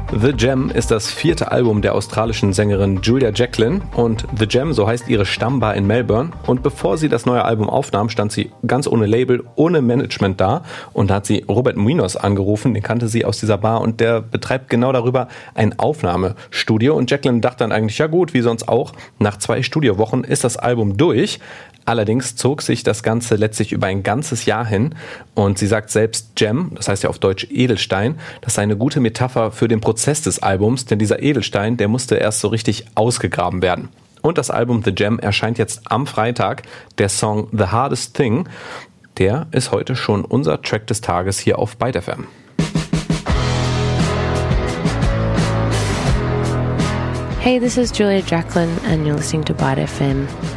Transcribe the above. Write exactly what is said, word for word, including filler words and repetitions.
The Jam ist das vierte Album der australischen Sängerin Julia Jacklin und The Jam, so heißt ihre Stammbar in Melbourne. Und bevor sie das neue Album aufnahm, stand sie ganz ohne Label, ohne Management da und da hat sie Robert Munoz angerufen, den kannte sie aus dieser Bar und der betreibt genau darüber ein Aufnahmestudio. Und Jacklin dachte dann eigentlich, ja gut, wie sonst auch, nach zwei Studiowochen ist das Album durch. Allerdings zog sich das Ganze letztlich über ein ganzes Jahr hin und sie sagt selbst Gem, das heißt ja auf Deutsch Edelstein, das sei eine gute Metapher für den Prozess des Albums, denn dieser Edelstein, der musste erst so richtig ausgegraben werden. Und das Album The Jam erscheint jetzt am Freitag. Der Song The Hardest Thing, der ist heute schon unser Track des Tages hier auf Byte F M. Hey, this is Julia Jacklin and you're listening to Byte F M.